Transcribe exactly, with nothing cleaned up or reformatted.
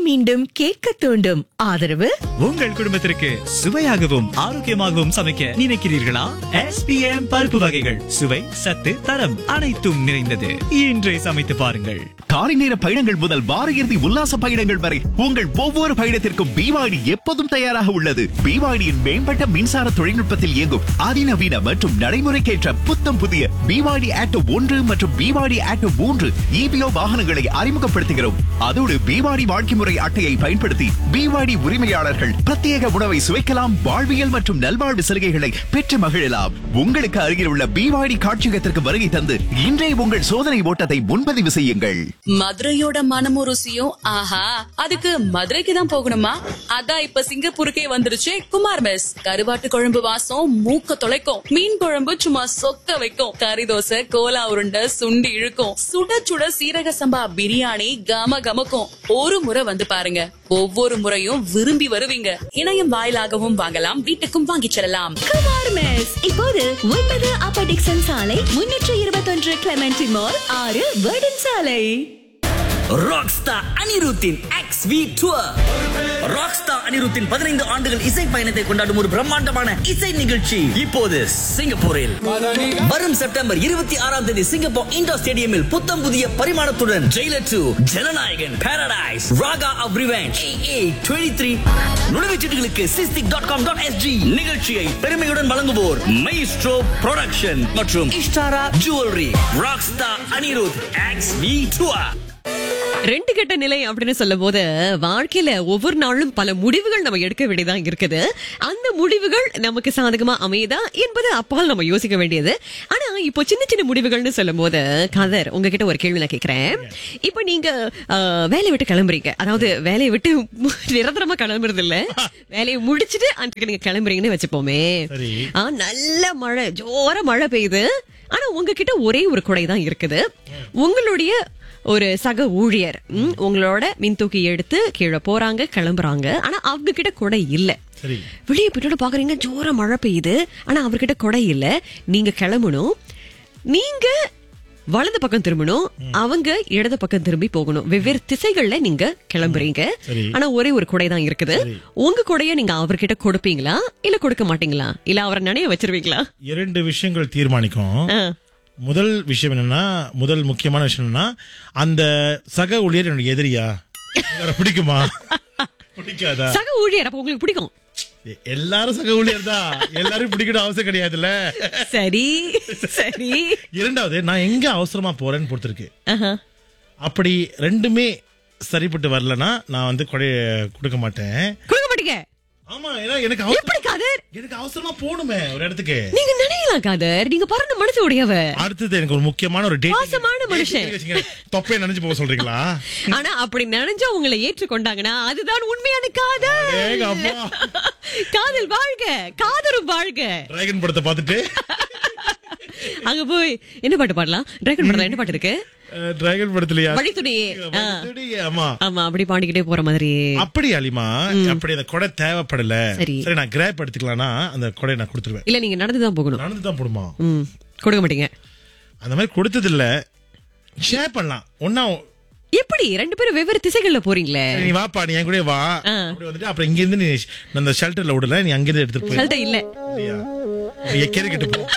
மீண்டும் கேட்க தூண்டும் ஆதரவு. உங்கள் குடும்பத்திற்கு சுவையாகவும் ஆரோக்கியமாகவும் சமைக்க நினைக்கிறீர்களா? எஸ் பி எம் பருப்பு வகைகள் சுவை, சத்து, தரம் அனைத்தும் நிறைந்தது. இன்றே சமைத்து பாருங்கள். காலை நேர பயணங்கள் முதல் வார இறுதி உல்லாச பயணங்கள் வரை உங்கள் ஒவ்வொரு பயணத்திற்கும் பிவாடி எப்போதும் தயாராக உள்ளது. பிவாடியின் மேம்பட்ட மின்சார தொழில்நுட்பத்தில் இயங்கும் அதிநவீன மற்றும் நடைமுறைக்கேற்ற புத்தம் புதிய பிவாடி ஆட்டோ ஒன்று மற்றும் பிவாடி ஆட்டோ மூன்று இபிஓ வாகனங்களை அறிமுகப்படுத்துகிறோம். அதோடு பிவாடி வாழ்க்கை முறை அட்டையை பயன்படுத்தி பிவாடி உரிமையாளர்கள் பிரத்யேக உணவை சுவைக்கலாம், வாழ்வியல் மற்றும் நல்வாழ்வு சலுகைகளை பெற்று மகிழலாம். உங்களுக்கு அருகில் உள்ள பிவாடி காட்சியகத்திற்கு வருகை தந்து இன்றைய உங்கள் சோதனை ஓட்டத்தை முன்பதிவு செய்யுங்கள். மதுரையோட மனமும் ருசியும் ஆஹா, அதுக்கு மதுரைக்கு தான் போகணுமா? அதான் இப்ப சிங்கப்பூருக்கே வந்துருச்சு குமார் மெஸ். கருவாட்டு குழம்பு வாசம் மூக்க தொலைக்கும், மீன் குழம்பு சும்மா சொக்க வைக்கும், கறி தோசை, கோலா உருண்டை, சுண்டி இழுக்கும், சுட சுட சீரக சம்பா பிரியாணி கம கமக்கும். ஒரு முறை வந்து பாருங்க, ஒவ்வொரு முறையும் விரும்பி வருவீங்க. இணையம் வாயிலாகவும் வாங்கலாம், வீட்டுக்கும் வாங்கிச் செல்லலாம். குமார் மெஸ் இப்போது ஒன்பது அப்பர் டிக்சன் சாலை, முன்னூற்று இருபத்தொன்று கிளமெண்டி மால், ஆறு வேர்டன் சாலை. ராக்ஸ்டார் அனிருத்தின் எக்ஸ் வி டூர். ராக்ஸ்டார் அனிருத்தின் பதினைந்து ஆண்டுகள் இசை பயணத்தை கொண்டாடும் ஒரு பிரம்மாண்டமான இசை நிகழ்ச்சி இப்போது சிங்கப்பூரில். வரும் செப்டம்பர் இருபத்தி ஆறாம் தேதி சிங்கப்பூர் இண்டோர் ஸ்டேடியமில் புத்தம் புதிய பரிமாணத்துடன் Jailer two, Jananayagan, Paradise, Raaga of revenge, ஏ இருபத்தி மூன்று நுழைவுச்சீட்டுகளுக்கு SISTIC dot com dot S G. நிகழ்ச்சியை பெருமையுடன் வழங்குவோர் மைஸ்ட்ரோ புரொடக்ஷன் மற்றும் Ishtara jewellery. Rockstar Anirudh X we tour. ரெண்டு கெட்ட நிலை அப்படின்னு சொல்லும் போது வாழ்க்கையில ஒவ்வொரு நாளும் பல முடிவுகள் நம்ம எடுக்க வேண்டியதான் இருக்குது. அந்த முடிவுகள் நமக்கு சாதகமா அமையுதா என்பது அப்பால் நம்ம யோசிக்க வேண்டியது. ஆனா இப்போ சின்ன சின்ன முடிவுகள்னு சொல்லும் போது கதர், உங்ககிட்ட ஒரு கேள்வி நான் கேட்கிறேன். இப்ப நீங்க வேலையை விட்டு கிளம்புறீங்க, அதாவது வேலையை விட்டு நிரந்தரமா கிளம்புறது இல்ல, வேலையை முடிச்சுட்டு அன்றைக்கு நீங்க கிளம்புறீங்கன்னு வச்சுப்போமே. நல்ல மழை, ஜோர மழை பெய்யுது. ஆனா உங்ககிட்ட ஒரே ஒரு குடை தான் இருக்குது. உங்களுடைய ஒரு சக ஊழியர் உங்களோட மின் தூக்கி எடுத்து கீழே போறாங்க, கிளம்புறாங்க. ஆனா அவங்க கிட்ட கொடை இல்ல. வெளியே போயிட்டு பாக்குறீங்க, ஜோர மழை பெய்யுது, ஆனா அவர்கிட்ட கொடை இல்ல. நீங்க கிளம்பணும், நீங்க வலது பக்கம் திரும்பணும், அவங்க இடது பக்கம் திரும்பி போகணும். வெவ்வேறு திசைகள்ல நீங்க கிளம்புறீங்க. ஆனா ஒரே ஒரு கொடை தான் இருக்குது. உங்க கொடைய நீங்க அவர்கிட்ட கொடுப்பீங்களா இல்ல கொடுக்க மாட்டீங்களா, இல்ல அவரை நினைய வச்சிருவீங்களா? இரண்டு விஷயங்கள் தீர்மானிக்கும். முதல் விஷயம் என்னன்னா, முதல் முக்கியமான விஷயம் என்னன்னா, அந்த சக ஊழியர் என்னோட எதிரியா, பிடிக்குமா பிடிக்காதா? சக ஊழியர் அப்ப உங்களுக்கு பிடிக்கும்? எல்லாரும் சக ஊழியர் தான், எல்லாரும் பிடிக்கணும் அவசியம் கிடையாதுல்ல. சரி சரி. இரண்டாவது, நான் எங்க அவசரமா போறேன்னு பொறுத்திருக்கு. அப்படி ரெண்டுமே சரிப்பட்டு வரலன்னா நான் வந்து கொடைய கொடுக்க மாட்டேன். கொடுக்க மாட்டீங்க? ஆமா, ஏன்னா எனக்கு எப்படி காதர், எனக்கு அவசரமா போகணுமே ஒரு இடத்துக்கு. நீங்க நினைக்கலாம் காதர், நீங்க பறந்த மனசு உடையவ. அடுத்தது எனக்கு ஒரு முக்கியமான ஒரு டேட், பாசமான மனுஷன். தொப்பையை நினைச்சு போக சொல்றீங்களா? ஆனா அப்படி நினைஞ்சா உங்களை ஏற்றுக்கொண்டாங்கன்னா அதுதான் உண்மையான காதல். காதல் வாழ்க, காதரும் வாழ்க. டிராகன் படத்தை பார்த்துட்டு அங்க போய் என்ன பாட்டு பாடலாம்? டிராகன் படத்துல என்ன பாட்டு இருக்கு? டிராகன் படத்துலயா? வழித்துணையே. ஆமா ஆமா, அப்படி பாடிக்கிட்டே போற மாதிரி. அப்படி அலிமா, அப்படி அந்த கொடை தேவைப்படல, சரி நான் கிராப் எடுத்துக்கலாம்னா அந்த கொடை நான் கொடுத்துருவேன். இல்ல நீங்க நடந்துதான் போகணும். நடந்துதான் போடுமா? கொடுக்க மாட்டீங்க? அந்த மாதிரி கொடுத்தது இல்ல. ஷேர் பண்ணலாம் ஒன்னா. எப்படி ரெண்டு பேரும் வெவ்வேறு திசைகள்ல போறீங்களே? நீ வாப்பா, நீ என் கூட வா. அப்படி வந்துட்டு அப்புறம் இங்க இருந்து நீ அந்த ஷெல்டர்ல விடல, நீ அங்கிருந்து எடுத்துட்டு போய். ஷெல்டர் இல்ல, எக்கேரி கிட்ட போ.